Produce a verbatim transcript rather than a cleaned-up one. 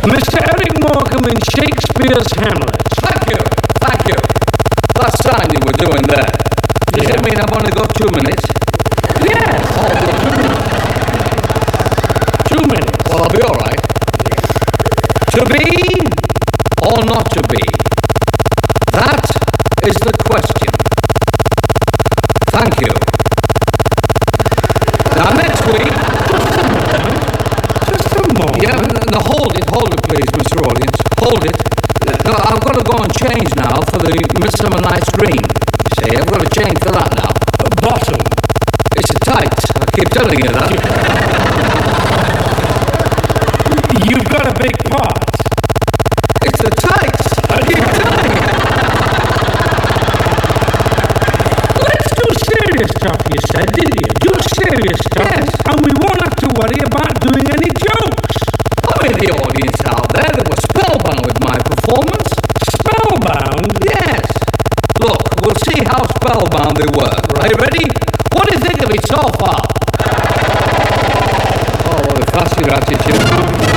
Mister Eric Morecambe in Shakespeare's Hamlet. Thank you, thank you. That sign you were doing there. Does Yeah. it mean I've only got two minutes? Yes. Two minutes. Well, I'll be all right. To be or not to be? That is the question. Thank you. Now, next week... Just a moment. Yeah, no, hold it, hold it, please, Mister Audience. Hold it. No, I've got to go and change now for the Midsummer Night's Dream. You see, I've got to change for that now. Bottom. It's a tight. I keep telling you that. You've got a big part. It's a tight. I keep telling you. Let's do serious stuff, you said, didn't you? Do serious stuff. Yes. And we won't have to worry about doing any jokes. I mean, the audience out there, they were spellbound with my performance. Spellbound? Yes. Look, we'll see how spellbound they were. Are you ready? What do you think of it so far?